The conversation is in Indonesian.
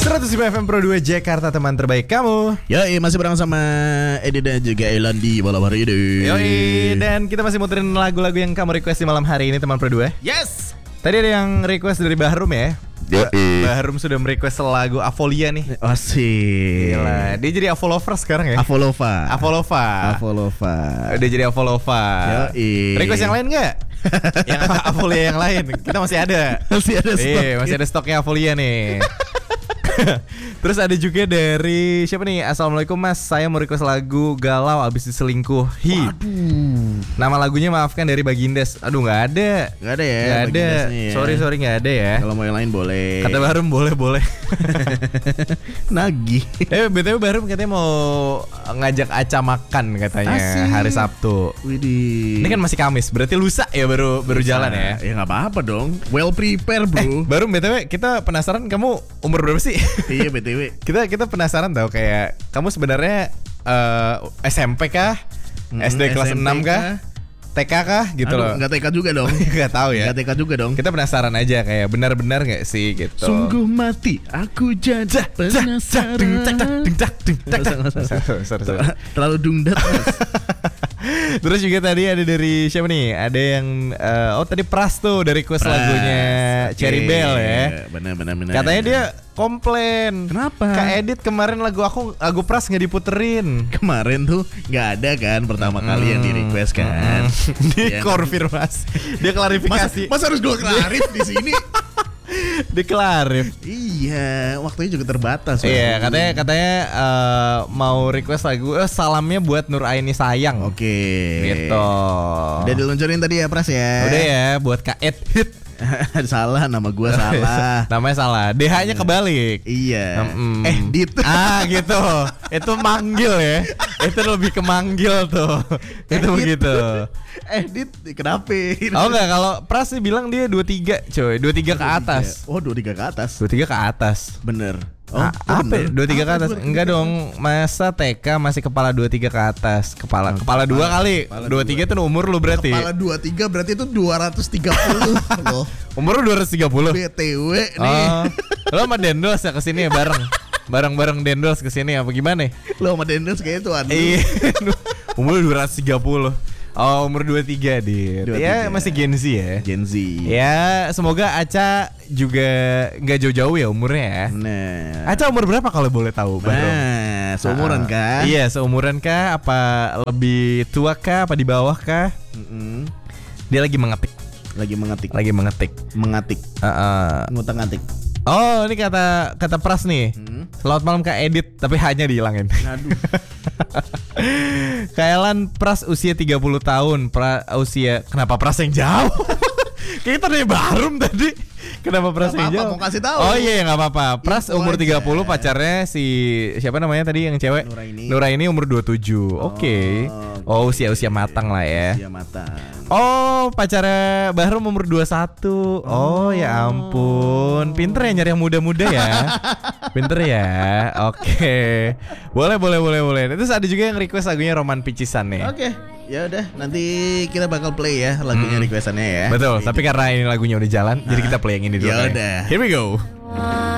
105 FM Pro 2 Jakarta, teman terbaik kamu. Yoi, masih bareng sama Edi dan juga Elan di malam hari ini. Yoi, dan kita masih muterin lagu-lagu yang kamu request di malam hari ini, teman Pro 2. Yes. Tadi ada yang request dari Bahrum ya. Yoi. Bahrum sudah merequest lagu Avolia nih. Asik. Gila, dia jadi Avolova sekarang ya. Avolova. Dia jadi Avolova. Yoi. Request yang lain nggak? Yang Avolia yang lain kita masih ada. Masih ada stok. Masih ada stoknya Avolia nih. Terus ada juga dari siapa nih? Assalamualaikum mas, saya mau request lagu Galau Abis Diselingkuhi. Waduh. Nama lagunya maafkan dari Bagindas. Aduh nggak ada. Nggak ada ya. Nggak ada. Ya. Sorry nggak ada ya. Kalau mau yang lain boleh. Kata Bahrum boleh. Nagih. BTW Bahrum katanya mau ngajak Aca makan katanya. Asik. Hari Sabtu. Widih. Ini kan masih Kamis, berarti lusa ya baru jalan ya. Ya nggak apa-apa dong. Well prepare bro. Bahrum BTW kita penasaran kamu umur berapa sih? Iya BTW. Kita penasaran tau kayak kamu sebenarnya SMP kah? SD kelas SMP 6 kah? TK kah? Gitu loh. Enggak TK juga dong. Enggak tahu ya. Enggak TK juga dong. Kita penasaran aja kayak benar-benar enggak sih gitu. Sungguh mati aku jadi penasaran. Terlalu dungdat mas. Terus juga tadi ada dari siapa nih? Ada yang tadi Pras tuh dari request lagunya Cherry Bell ya. Benar. Katanya dia komplain. Kenapa? Kak Edit kemarin lagu Pras nggak diputerin. Kemarin tuh nggak ada kan pertama kali yang di request kan. Dia konfirmasi. Dia klarifikasi. Mas harus gue klarif di sini. Diklarif. Iya, waktunya juga terbatas. Iya, katanya mau request lagu salamnya buat Nur Aini sayang. Oke. Gitu. Udah diluncurin tadi ya Pras ya. Udah ya buat Kak Ed hit. Salah, nama gua salah. Namanya salah. DH-nya kebalik. Iya. Dit. Gitu. Itu manggil ya. Itu lebih ke manggil tuh. Itu begitu. Dit, kenapa? Oh enggak, kalau Pras sih bilang dia 23, coy. 23 ke atas. Oh, 23 ke atas. 23 ke atas. Bener. Apa? 23 ke atas? Enggak dong. Masa TK masih kepala 23 ke atas. Kepala 2 kali. 23 itu umur lu berarti. Kepala 23 berarti itu 230 loh. Umur lu 230. BTW nih. Lo sama Dendos ya kesini ya bareng Dendos kesini apa gimana? Lo sama Dendos kayaknya tuh anu. Iya. Umur 230. Oh, umur 23 Dit. 23. Ya masih Gen Z ya. Gen Z. Ya semoga Aca juga gak jauh-jauh ya umurnya ya. Nah, Aca umur berapa kalau boleh tahu, Bro? Nah, seumuran kah? Iya, seumuran kah? Apa lebih tua kah? Apa di bawah kah? Dia lagi mengetik. Mengatik. Ngutak-ngatik. Oh, ini kata Pras nih. Selamat malam Kak Edit, tapi hanya dihilangin. Aduh. Kailan Pras usia 30 tahun. Kenapa Pras yang jauh? Kita nih Bahrum tadi. Kenapa Pras yang jauh? Mau kasih tahu. Oh iya, enggak apa-apa. Pras Info umur 30, aja. pacarnya si siapa namanya tadi yang cewek? Nuraini umur 27. Oke. Oh, usia matang lah ya. Usia matang. Oh, pacarnya Bahrum umur 21. Oh, ya ampun. Pinter ya nyari yang muda-muda ya. Pinter ya. Oke. Boleh. Terus ada juga yang request lagunya Roman Picisan nih. Oke. Ya udah, nanti kita bakal play ya lagunya requestannya ya. Betul, tapi karena ini lagunya udah jalan, jadi kita play yang ini dulu. Ya udah. Here we go.